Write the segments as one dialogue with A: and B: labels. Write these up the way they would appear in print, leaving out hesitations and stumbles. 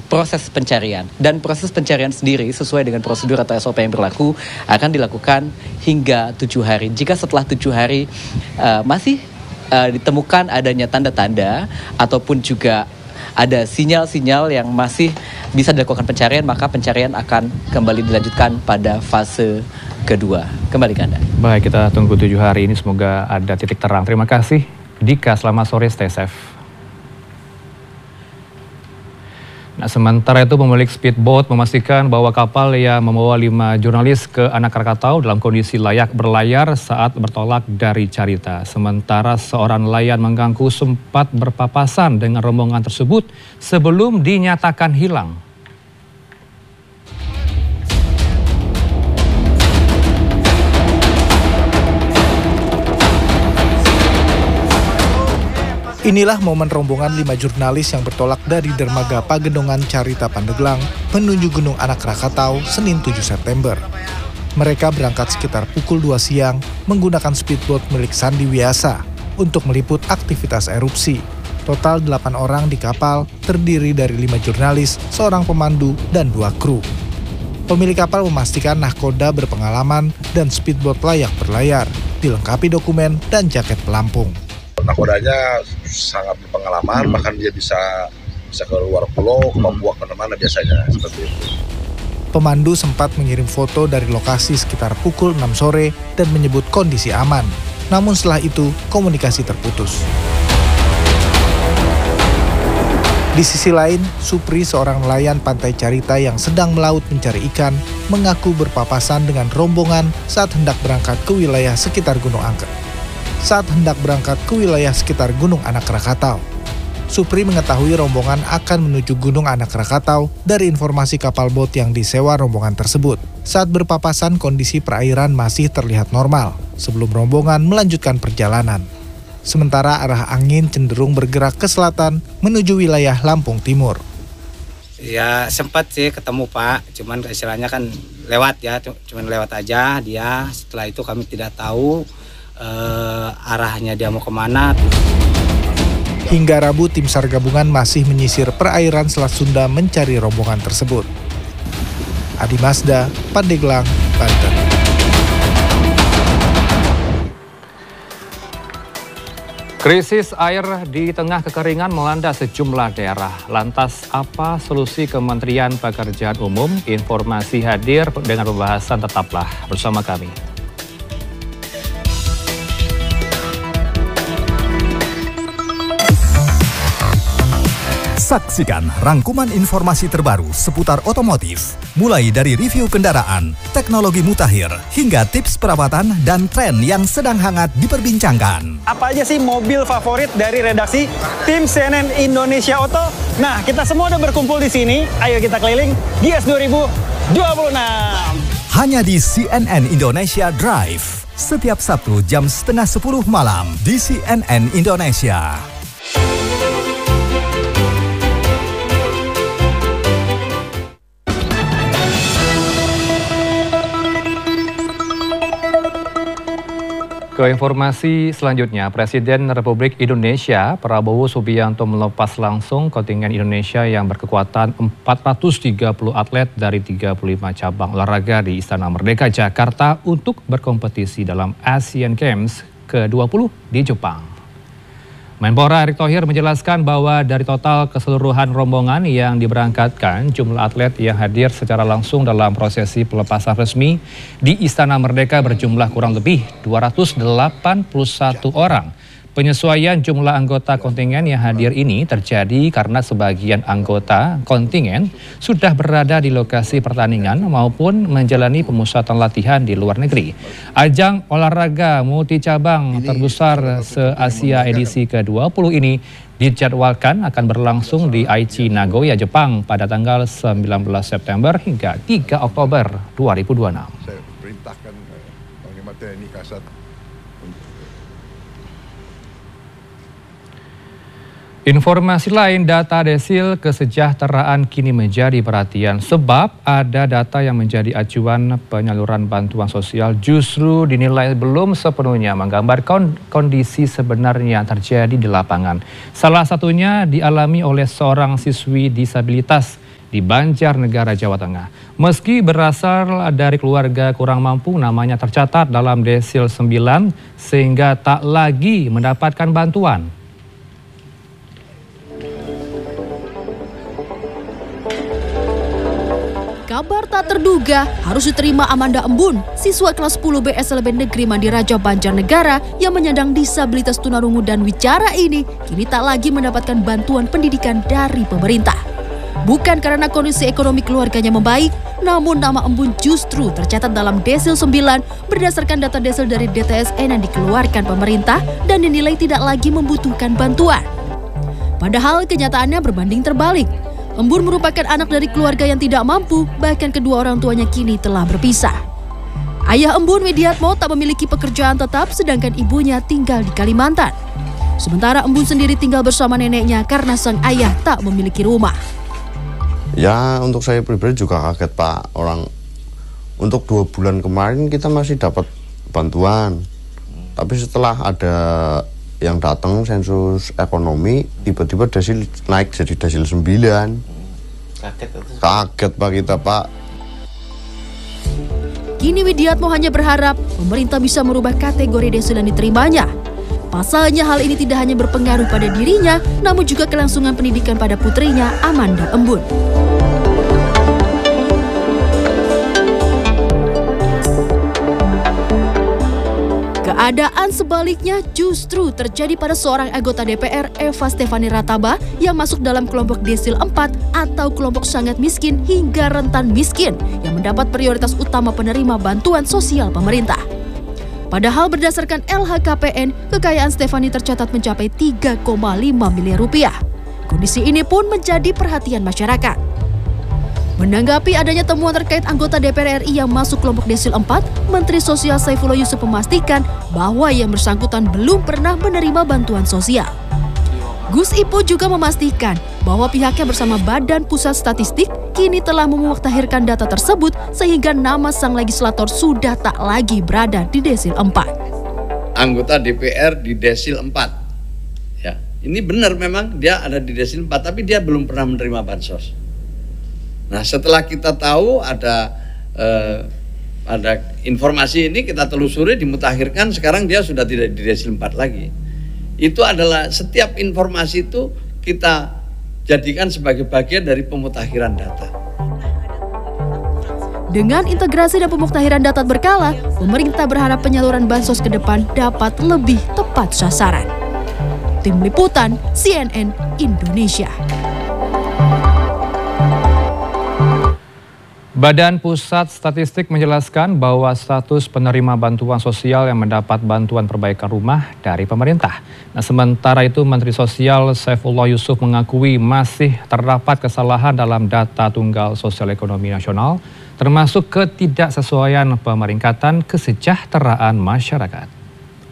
A: proses pencarian. Dan proses pencarian sendiri sesuai dengan prosedur atau SOP yang berlaku akan dilakukan hingga 7 hari. Jika setelah 7 hari masih ditemukan adanya tanda-tanda ataupun juga ada sinyal-sinyal yang masih bisa dilakukan pencarian, maka pencarian akan kembali dilanjutkan pada fase kedua. Kembali ke Anda.
B: Baik, kita tunggu 7 hari ini, semoga ada titik terang. Terima kasih Dika, selamat sore, stay safe. Nah, sementara itu pemilik speedboat memastikan bahwa kapal yang membawa 5 jurnalis ke Anak Krakatau dalam kondisi layak berlayar saat bertolak dari Carita. Sementara seorang nelayan mengaku sempat berpapasan dengan rombongan tersebut sebelum dinyatakan hilang.
C: Inilah momen rombongan 5 jurnalis yang bertolak dari dermaga Pagendongan Carita Pandeglang menuju Gunung Anak Krakatau Senin 7 September. Mereka berangkat sekitar pukul 2 siang menggunakan speedboat milik Sandi Wiasa untuk meliput aktivitas erupsi. Total 8 orang di kapal terdiri dari 5 jurnalis, seorang pemandu, dan 2 kru. Pemilik kapal memastikan nahkoda berpengalaman dan speedboat layak berlayar, dilengkapi dokumen dan jaket pelampung.
D: Nakodanya sangat berpengalaman, bahkan dia bisa ke luar pulau, ke Papua, kemana-mana biasanya, seperti itu.
C: Pemandu sempat mengirim foto dari lokasi sekitar pukul 6 sore dan menyebut kondisi aman. Namun setelah itu, komunikasi terputus. Di sisi lain, Supri, seorang nelayan pantai Carita yang sedang melaut mencari ikan, mengaku berpapasan dengan rombongan saat hendak berangkat ke wilayah sekitar Gunung Anak Krakatau. Supri mengetahui rombongan akan menuju Gunung Anak Krakatau dari informasi kapal bot yang disewa rombongan tersebut. Saat berpapasan, kondisi perairan masih terlihat normal sebelum rombongan melanjutkan perjalanan. Sementara arah angin cenderung bergerak ke selatan menuju wilayah Lampung Timur.
E: Ya sempat sih ketemu Pak, cuman istilahnya kan lewat ya, cuman lewat aja dia. Setelah itu kami tidak tahu arahnya dia mau kemana.
C: Hingga Rabu, tim SAR gabungan masih menyisir perairan Selat Sunda mencari rombongan tersebut. Adi Mazda, Pandeglang, Banten.
B: Krisis air di tengah kekeringan melanda sejumlah daerah. Lantas apa solusi Kementerian Pekerjaan Umum? Informasi hadir dengan pembahasan, tetaplah bersama kami.
F: Saksikan rangkuman informasi terbaru seputar otomotif, mulai dari review kendaraan, teknologi mutakhir, hingga tips perawatan dan tren yang sedang hangat diperbincangkan.
G: Apa aja sih mobil favorit dari redaksi tim CNN Indonesia Auto? Nah, kita semua udah berkumpul di sini. Ayo kita keliling Gias 2026.
F: Hanya di CNN Indonesia Drive, setiap Sabtu jam 9:30 malam di CNN Indonesia.
B: Ke informasi selanjutnya, Presiden Republik Indonesia Prabowo Subianto melepas langsung kontingen Indonesia yang berkekuatan 430 atlet dari 35 cabang olahraga di Istana Merdeka Jakarta untuk berkompetisi dalam Asian Games ke-20 di Jepang. Menpora Erick Thohir menjelaskan bahwa dari total keseluruhan rombongan yang diberangkatkan, jumlah atlet yang hadir secara langsung dalam prosesi pelepasan resmi di Istana Merdeka berjumlah kurang lebih 281 orang. Penyesuaian jumlah anggota kontingen yang hadir ini terjadi karena sebagian anggota kontingen sudah berada di lokasi pertandingan maupun menjalani pemusatan latihan di luar negeri. Ajang olahraga multicabang terbesar se-Asia edisi ke-20 ini dijadwalkan akan berlangsung di Aichi, Nagoya, Jepang pada tanggal 19 September hingga 3 Oktober 2026.
H: Saya perintahkan Panglima TNI Kasat.
B: Informasi lain, data desil kesejahteraan kini menjadi perhatian sebab ada data yang menjadi acuan penyaluran bantuan sosial justru dinilai belum sepenuhnya menggambarkan kondisi sebenarnya yang terjadi di lapangan. Salah satunya dialami oleh seorang siswi disabilitas di Banjarnegara, Jawa Tengah. Meski berasal dari keluarga kurang mampu, namanya tercatat dalam desil 9 sehingga tak lagi mendapatkan bantuan.
I: Kabar tak terduga harus diterima Amanda Embun, siswa kelas 10 BSLB Negeri Mandiraja Banjarnegara yang menyandang disabilitas tunarungu dan wicara ini kini tak lagi mendapatkan bantuan pendidikan dari pemerintah. Bukan karena kondisi ekonomi keluarganya membaik, namun nama Embun justru tercatat dalam desil 9 berdasarkan data desil dari DTSN yang dikeluarkan pemerintah dan dinilai tidak lagi membutuhkan bantuan. Padahal kenyataannya berbanding terbalik. Embun merupakan anak dari keluarga yang tidak mampu, bahkan kedua orang tuanya kini telah berpisah. Ayah Embun, Widiatmo, tak memiliki pekerjaan tetap, sedangkan ibunya tinggal di Kalimantan. Sementara Embun sendiri tinggal bersama neneknya karena sang ayah tak memiliki rumah.
J: Ya, untuk saya pribadi juga kaget, Pak. Untuk 2 bulan kemarin kita masih dapat bantuan. Tapi setelah ada yang datang sensus ekonomi, tiba-tiba desil naik jadi desil 9. Kaget Pak kita, Pak.
I: Kini Widiatmo hanya berharap pemerintah bisa merubah kategori desil yang diterimanya. Pasalnya hal ini tidak hanya berpengaruh pada dirinya, namun juga kelangsungan pendidikan pada putrinya, Amanda Embun. Keadaan sebaliknya justru terjadi pada seorang anggota DPR, Eva Stefani Rataba, yang masuk dalam kelompok desil 4 atau kelompok sangat miskin hingga rentan miskin yang mendapat prioritas utama penerima bantuan sosial pemerintah. Padahal berdasarkan LHKPN, kekayaan Stefani tercatat mencapai 3,5 miliar rupiah. Kondisi ini pun menjadi perhatian masyarakat. Menanggapi adanya temuan terkait anggota DPR RI yang masuk kelompok desil 4, Menteri Sosial Saifullah Yusuf memastikan bahwa yang bersangkutan belum pernah menerima bantuan sosial. Gus Ipul juga memastikan bahwa pihaknya bersama Badan Pusat Statistik kini telah memutakhirkan data tersebut sehingga nama sang legislator sudah tak lagi berada di desil 4.
K: Anggota DPR di desil 4. Ya, ini benar memang dia ada di desil 4 tapi dia belum pernah menerima bansos. Nah, setelah kita tahu ada informasi ini, kita telusuri, dimutakhirkan, sekarang dia sudah tidak di desil 4 lagi. Itu adalah setiap informasi itu kita jadikan sebagai bagian dari pemutakhiran data.
I: Dengan integrasi dan pemutakhiran data berkala, pemerintah berharap penyaluran bansos ke depan dapat lebih tepat sasaran. Tim Liputan CNN Indonesia.
B: Badan Pusat Statistik menjelaskan bahwa status penerima bantuan sosial yang mendapat bantuan perbaikan rumah dari pemerintah. Nah, sementara itu Menteri Sosial Saifullah Yusuf mengakui masih terdapat kesalahan dalam data tunggal sosial ekonomi nasional, termasuk ketidaksesuaian pemeringkatan kesejahteraan masyarakat.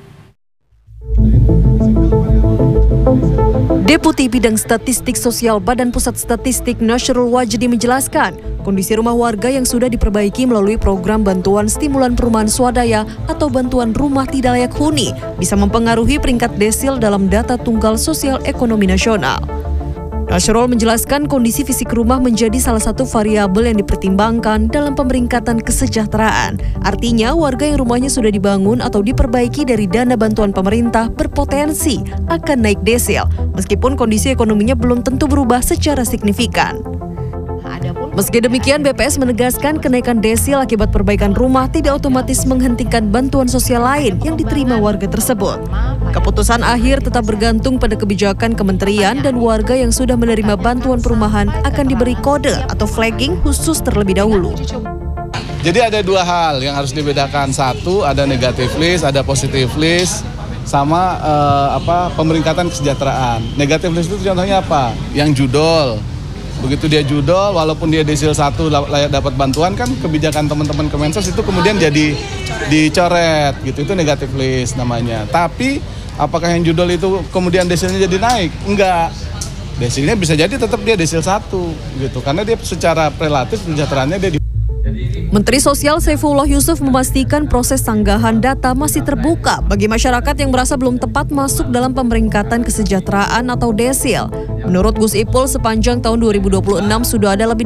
L: Deputi Bidang Statistik Sosial Badan Pusat Statistik Nasrul Wajdi menjelaskan, kondisi rumah warga yang sudah diperbaiki melalui program bantuan stimulan perumahan swadaya atau bantuan rumah tidak layak huni bisa mempengaruhi peringkat desil dalam data tunggal sosial ekonomi nasional. Nasrul menjelaskan kondisi fisik rumah menjadi salah satu variabel yang dipertimbangkan dalam pemeringkatan kesejahteraan. Artinya, warga yang rumahnya sudah dibangun atau diperbaiki dari dana bantuan pemerintah berpotensi akan naik desil, meskipun kondisi ekonominya belum tentu berubah secara signifikan. Meski demikian, BPS menegaskan kenaikan desil akibat perbaikan rumah tidak otomatis menghentikan bantuan sosial lain yang diterima warga tersebut. Keputusan akhir tetap bergantung pada kebijakan kementerian dan warga yang sudah menerima bantuan perumahan akan diberi kode atau flagging khusus terlebih dahulu.
M: Jadi ada 2 hal yang harus dibedakan. Satu, ada negatif list, ada positif list, sama pemeringkatan kesejahteraan. Negatif list itu contohnya apa? Yang judol. Begitu dia judol, walaupun dia desil 1 layak dapat bantuan, kan kebijakan teman-teman Kemensos itu kemudian jadi dicoret gitu. Itu negatif list namanya. Tapi apakah yang judol itu kemudian desilnya jadi naik? Enggak. Desilnya bisa jadi tetap dia desil 1 gitu. Karena dia secara relatif kesejahteraannya dia
L: Menteri Sosial Saifullah Yusuf memastikan proses sanggahan data masih terbuka bagi masyarakat yang merasa belum tepat masuk dalam pemeringkatan kesejahteraan atau desil. Menurut Gus Ipul, sepanjang tahun 2026 sudah ada lebih